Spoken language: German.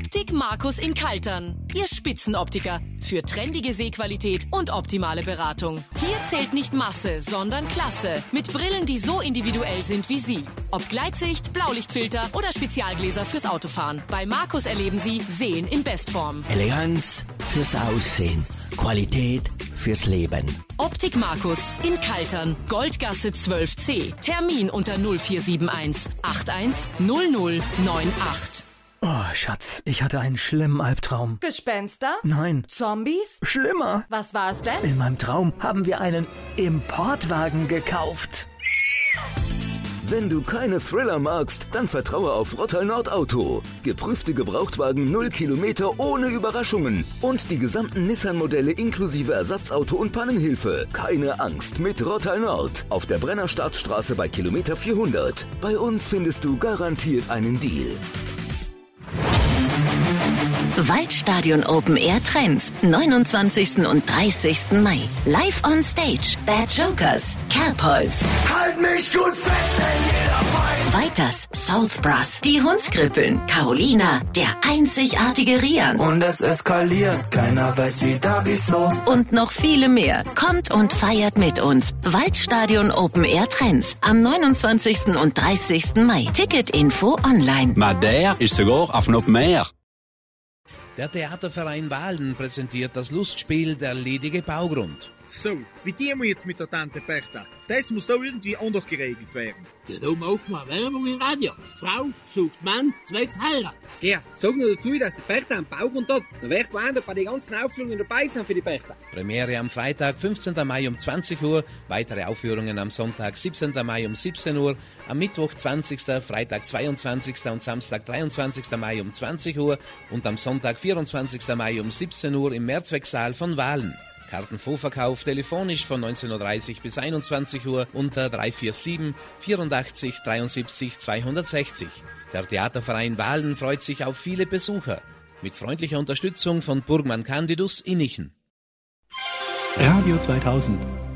Optik Markus in Kaltern. Ihr Spitzenoptiker für trendige Sehqualität und optimale Beratung. Hier zählt nicht Masse, sondern Klasse. Mit Brillen, die so individuell sind wie Sie. Ob Gleitsicht, Blaulichtfilter oder Spezialgläser fürs Autofahren. Bei Markus erleben Sie Sehen in Bestform. Eleganz fürs Aussehen. Qualität fürs Leben. Optik Markus in Kaltern. Goldgasse 12c. Termin unter 0471 810098. Oh, Schatz, ich hatte einen schlimmen Albtraum. Gespenster? Nein. Zombies? Schlimmer. Was war es denn? In meinem Traum haben wir einen Importwagen gekauft. Wenn du keine Thriller magst, dann vertraue auf Rottal Nord Auto. Geprüfte Gebrauchtwagen 0 Kilometer ohne Überraschungen. Und die gesamten Nissan-Modelle inklusive Ersatzauto und Pannenhilfe. Keine Angst mit Rottal Nord. Auf der Brennerstartstraße bei Kilometer 400. Bei uns findest du garantiert einen Deal. Waldstadion Open Air Trends, 29. und 30. Mai. Live on Stage, Bad Jokers, Kerbholz. Halt mich gut fest, denn jeder weiß. Weiters, South Brass, die Hundskrippeln, Carolina, der einzigartige Rian. Und es eskaliert, keiner weiß wieder wieso. Und noch viele mehr. Kommt und feiert mit uns. Waldstadion Open Air Trends am 29. und 30. Mai. Ticketinfo online. Madeira ist sogar auf noch mehr. Der Theaterverein Wahlen präsentiert das Lustspiel Der ledige Baugrund. So, wie die wir jetzt mit der Tante Bertha. Das muss da irgendwie anders geregelt werden. Ja, da machen wir Werbung im Radio. Frau sucht Mann, zwecks Heirat. Ja, sag nur dazu, dass die Bertha einen Baugrund hat. Dann wird man bei den ganzen Aufführungen dabei sein für die Bertha. Premiere am Freitag, 15. Mai um 20 Uhr. Weitere Aufführungen am Sonntag, 17. Mai um 17 Uhr. Am Mittwoch, 20., Freitag, 22. und Samstag, 23. Mai um 20 Uhr. Und am Sonntag, 24. Mai um 17 Uhr im Mehrzwecksaal von Wahlen. Kartenvorverkauf telefonisch von 19.30 Uhr bis 21 Uhr unter 347 84 73 260. Der Theaterverein Wahlen freut sich auf viele Besucher. Mit freundlicher Unterstützung von Burgmann Candidus Innichen. Radio 2000